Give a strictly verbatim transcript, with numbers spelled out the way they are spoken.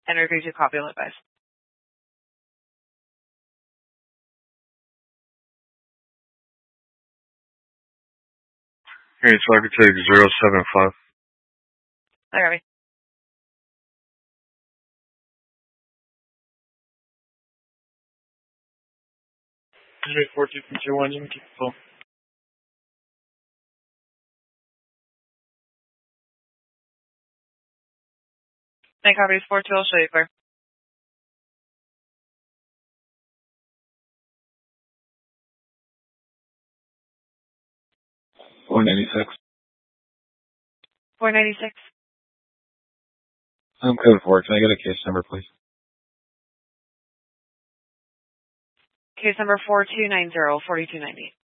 and agree to copy and advise. Okay, so I can take zero seven five. I got me. four two two one, you can keep the phone. Nine copies, four two, I'll show you clear. four ninety-six. four ninety-six. I'm code four. Can I get a case number, please? Case number four two nine zero, four two nine zero.